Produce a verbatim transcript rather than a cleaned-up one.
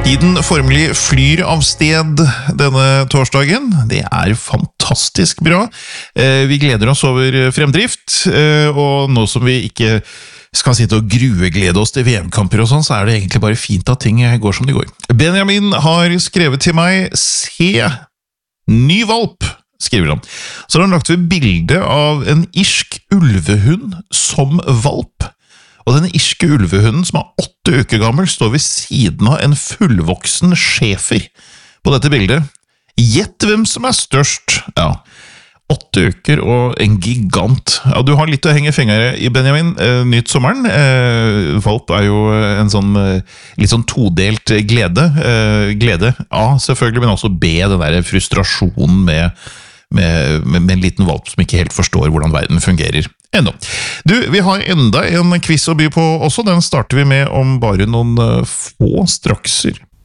Tiden formelig flyr av sted denne torsdagen. Det er fantastisk bra. Vi gleder oss over fremdrift, og nå som vi ikke skal sitte og grueglede oss til V M-kamper og sånn, så er det egentlig bare fint at ting går som de går. Benjamin har skrevet til meg, se, ny valp, skriver han. Så har han lagt ved bilde av en irsk ulvehund som valp. Og denne irske ulvehunden, som er åtte uker gammel, står ved siden av en fullvoksen schæfer på dette bildet. Gjett hvem som er størst. Ja, åtte uker og en gigant. Ja, du har litt å henge fingre i, Benjamin. Eh, nytt sommeren. Eh, valp er jo en sånn litt sånn todelt glede. Eh, glede A, selvfølgelig, men også B, den der frustrasjonen med, med, med, med en liten valp som ikke helt forstår hvordan verden fungerer. Enda. Du, vi har enda en quiz å by på også. Den starter vi med om bare noen få strakser.